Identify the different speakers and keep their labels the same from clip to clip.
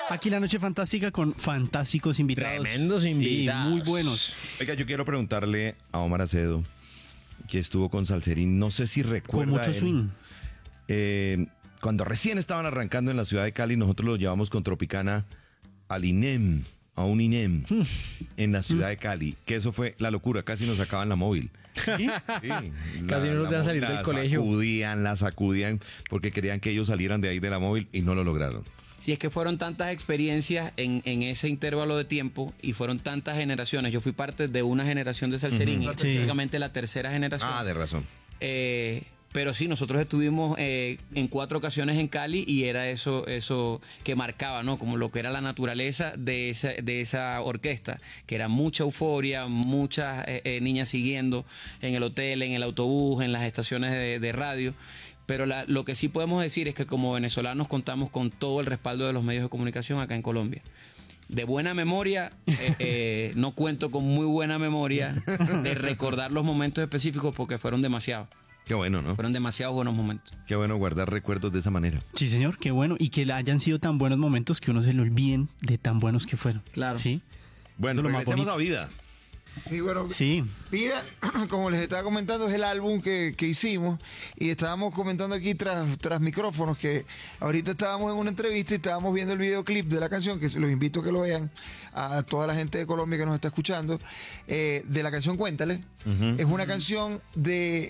Speaker 1: Aquí la noche fantástica con fantásticos invitados.
Speaker 2: Tremendos invitados.
Speaker 1: Sí, muy buenos.
Speaker 3: Oiga, yo quiero preguntarle a Omar Acedo, que estuvo con Salserín, no sé si recuerda.
Speaker 1: Con mucho
Speaker 3: él,
Speaker 1: swing.
Speaker 3: cuando recién estaban arrancando en la ciudad de Cali, nosotros los llevamos con Tropicana al INEM, a un INEM, en la ciudad de Cali, que eso fue la locura, casi nos sacaban la móvil.
Speaker 1: ¿Sí?
Speaker 3: Sí,
Speaker 2: Casi no nos dejan salir del colegio.
Speaker 3: La sacudían, porque querían que ellos salieran de ahí de la móvil y no lo lograron.
Speaker 4: Si es que fueron tantas experiencias en ese intervalo de tiempo y fueron tantas generaciones. Yo fui parte de una generación de Salserín, específicamente la tercera generación.
Speaker 3: Ah, de razón.
Speaker 4: Pero sí, nosotros estuvimos en 4 ocasiones en Cali y era eso que marcaba, ¿no? Como lo que era la naturaleza de esa orquesta, que era mucha euforia, muchas niñas siguiendo en el hotel, en el autobús, en las estaciones de radio. Pero lo que sí podemos decir es que como venezolanos contamos con todo el respaldo de los medios de comunicación acá en Colombia. De buena memoria, no cuento con muy buena memoria de recordar los momentos específicos porque fueron demasiados.
Speaker 3: Qué bueno, ¿no?
Speaker 4: Fueron demasiados buenos momentos.
Speaker 3: Qué bueno guardar recuerdos de esa manera.
Speaker 1: Sí, señor, qué bueno. Y que hayan sido tan buenos momentos que uno se le olviden de tan buenos que fueron.
Speaker 4: Claro.
Speaker 1: Sí.
Speaker 3: Bueno,
Speaker 1: Eso es lo más
Speaker 3: regresemos a
Speaker 1: bonito.
Speaker 3: Vida.
Speaker 5: Y bueno,
Speaker 1: Sí.
Speaker 5: Vida, como les estaba comentando, es el álbum que hicimos y estábamos comentando aquí tras micrófonos que ahorita estábamos en una entrevista y estábamos viendo el videoclip de la canción, que los invito a que lo vean, a toda la gente de Colombia que nos está escuchando, de la canción Cuéntale. Es una canción de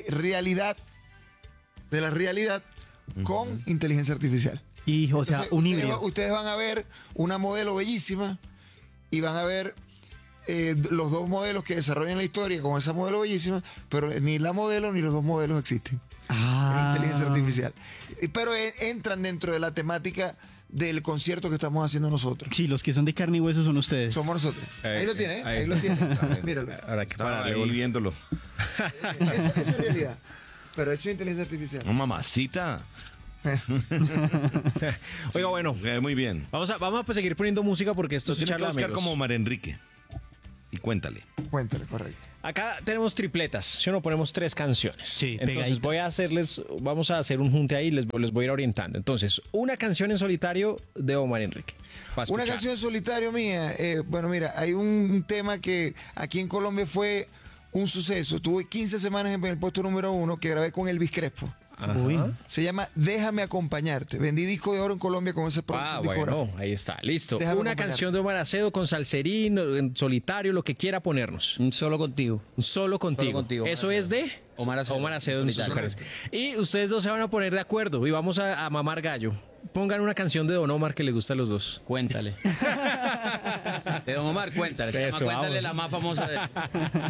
Speaker 5: la realidad con inteligencia artificial.
Speaker 1: Y, o sea,
Speaker 5: Entonces,
Speaker 1: un
Speaker 5: ustedes,
Speaker 1: híbrido.
Speaker 5: ustedes van a ver una modelo bellísima y van a ver los dos modelos que desarrollan la historia con esa modelo bellísima, pero ni la modelo ni los dos modelos existen.
Speaker 1: Ah.
Speaker 5: Es inteligencia artificial. Pero entran dentro de la temática del concierto que estamos haciendo nosotros.
Speaker 1: Sí, los que son de carne y hueso son ustedes.
Speaker 5: Somos nosotros. Ahí lo tiene,
Speaker 2: ahí.
Speaker 5: ahí lo tiene. Míralo.
Speaker 2: Ahora que
Speaker 3: Estaba
Speaker 2: pararle
Speaker 3: ahí
Speaker 2: bola.
Speaker 3: viéndolo.
Speaker 5: Eso es realidad. Pero eso es inteligencia artificial.
Speaker 3: No, mamacita.
Speaker 2: Oiga, bueno,
Speaker 3: Muy bien.
Speaker 2: vamos a pues, seguir poniendo música porque esto es
Speaker 3: Tiene que
Speaker 2: charla de
Speaker 3: buscar
Speaker 2: amigos.
Speaker 3: como Omar Enrique. Y cuéntale.
Speaker 5: Cuéntale, correcto.
Speaker 2: Acá tenemos tripletas, si no ponemos 3 canciones.
Speaker 1: Sí,
Speaker 2: entonces
Speaker 1: pegaditas.
Speaker 2: vamos a hacer un junte ahí y les voy a ir orientando. Entonces, una canción en solitario de Omar Enrique. Pa'
Speaker 5: Una
Speaker 2: escuchar.
Speaker 5: canción en solitario mía. Bueno, mira, hay un tema que aquí en Colombia fue un suceso. Tuve 15 semanas en el puesto número 1 que grabé con Elvis Crespo.
Speaker 2: Ajá.
Speaker 1: Uy.
Speaker 5: Se llama Déjame Acompañarte. Vendí disco de oro en Colombia con ese
Speaker 2: Ah,
Speaker 5: discográfico.
Speaker 2: bueno, ahí está, listo.
Speaker 5: Déjame
Speaker 2: Una
Speaker 5: acompañarte.
Speaker 2: canción de Omar Acedo con Salserín, en solitario, lo que quiera ponernos.
Speaker 4: Solo contigo.
Speaker 2: Solo contigo.
Speaker 4: contigo,
Speaker 2: Eso
Speaker 4: Omar
Speaker 2: es de
Speaker 4: Omar Acedo.
Speaker 2: Omar Acedo en sus
Speaker 4: Solitario.
Speaker 2: lugares. Y ustedes dos se van a poner de acuerdo y vamos a mamar gallo. Pongan una canción de Don Omar que le gusta a los dos.
Speaker 4: Cuéntale. De Don Omar, cuéntale. Se llama
Speaker 2: Eso,
Speaker 4: Cuéntale,
Speaker 2: vamos.
Speaker 4: la más famosa de él.